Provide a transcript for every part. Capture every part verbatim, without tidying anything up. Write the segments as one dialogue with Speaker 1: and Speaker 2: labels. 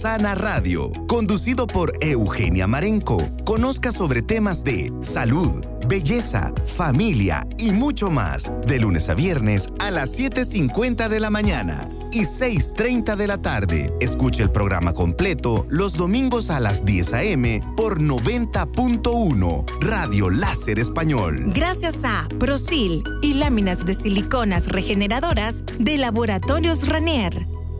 Speaker 1: Sana Radio, conducido por Eugenia Marenco. Conozca sobre temas de salud, belleza, familia y mucho más. De lunes a viernes a las siete cincuenta de la mañana y seis treinta de la tarde. Escuche el programa completo los domingos a las diez a eme por noventa punto uno Radio Láser Español.
Speaker 2: Gracias a Prosil y láminas de siliconas regeneradoras de Laboratorios Ranier.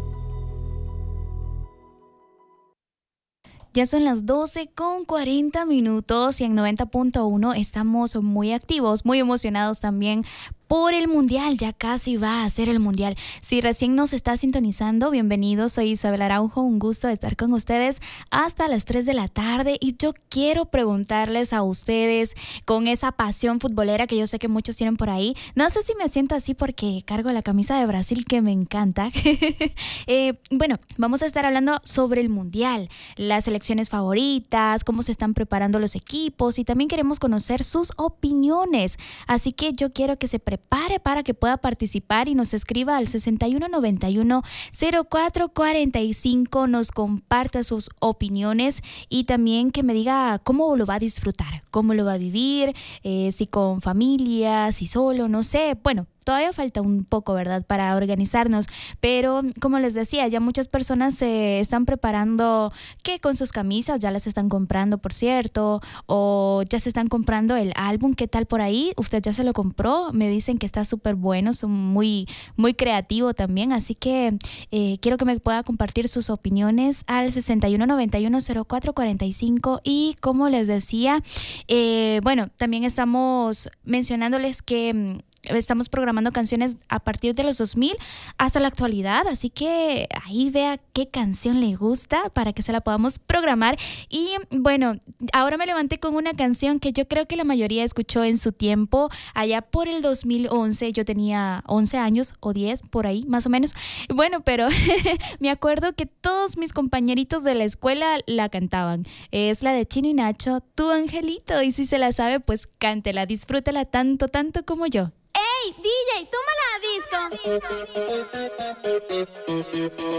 Speaker 3: Ya son las doce con cuarenta minutos y en noventa punto uno estamos muy activos, muy emocionados también por el Mundial. Ya casi va a ser el Mundial. Si recién nos está sintonizando, bienvenidos. Soy Isabel Araujo. Un gusto estar con ustedes hasta las tres de la tarde. Y yo quiero preguntarles a ustedes, con esa pasión futbolera que yo sé que muchos tienen por ahí. No sé si me siento así porque cargo la camisa de Brasil, que me encanta. eh, bueno, vamos a estar hablando sobre el Mundial, las selecciones favoritas, cómo se están preparando los equipos y también queremos conocer sus opiniones. Así que yo quiero que se preparen Pare para que pueda participar y nos escriba al sesenta y uno noventa y uno cero cuatro cuarenta y cinco, nos comparta sus opiniones y también que me diga cómo lo va a disfrutar, cómo lo va a vivir, eh, si con familia, si solo, no sé. Bueno, todavía falta un poco, ¿verdad?, para organizarnos, pero como les decía, ya muchas personas se están preparando, que con sus camisas ya las están comprando, por cierto, o ya se están comprando el álbum. ¿Qué tal por ahí? ¿Usted ya se lo compró? Me dicen que está súper bueno, son muy, muy creativo también, así que eh, quiero que me pueda compartir sus opiniones al sesenta y uno noventa y uno cero cuatro cuarenta y cinco y como les decía, eh, bueno, también estamos mencionándoles que estamos programando canciones a partir de los dos mil hasta la actualidad, así que ahí vea qué canción le gusta para que se la podamos programar. Y bueno, ahora me levanté con una canción que yo creo que la mayoría escuchó en su tiempo, allá por el dos mil once, yo tenía once años o diez, por ahí más o menos. Bueno, pero me acuerdo que todos mis compañeritos de la escuela la cantaban. Es la de Chino y Nacho, Tu Angelito, y si se la sabe, pues cántela, disfrútela tanto, tanto como yo.
Speaker 4: ¡Ey, D J, toma la disco!